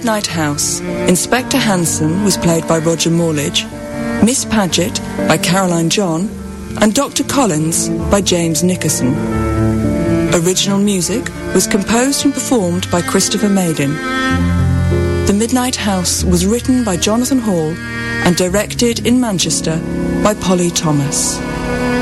Midnight House, Inspector Hanson was played by Roger Morlidge, Miss Paget by Caroline John, and Dr. Collins by James Nickerson. Original music was composed and performed by Christopher Maiden. The Midnight House was written by Jonathan Hall and directed in Manchester by Polly Thomas.